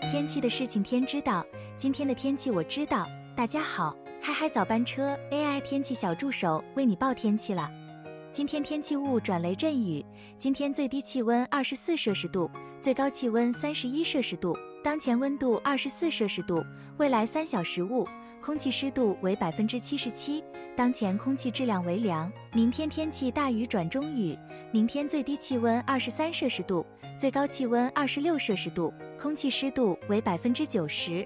天气的事情天知道，今天的天气我知道。大家好，嗨嗨早班车 AI 天气小助手为你报天气了。今天天气雾转雷阵雨，今天最低气温24摄氏度，最高气温31摄氏度，当前温度24摄氏度，未来3小时雾，空气湿度为77%，当前空气质量为良。明天天气大雨转中雨，明天最低气温23摄氏度，最高气温26摄氏度，空气湿度为90%。